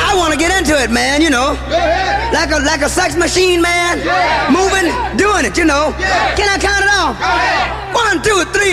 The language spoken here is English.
I want to get into it, man, you know. Like a sex machine, man. Moving, doing it, you know. Can I count it off? 1, 2, 3.